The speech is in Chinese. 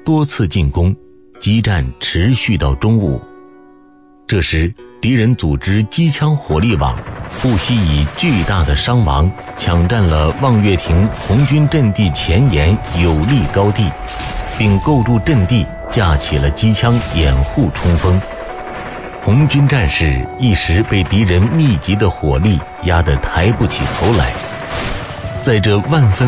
多次进攻，激战持续到中午。这时敌人组织机枪火力网，不惜以巨大的伤亡抢占了望月亭红军阵地前沿有利高地，并构筑阵地，架起了机枪掩护冲锋。红军战士一时被敌人密集的火力压得抬不起头来。在这万分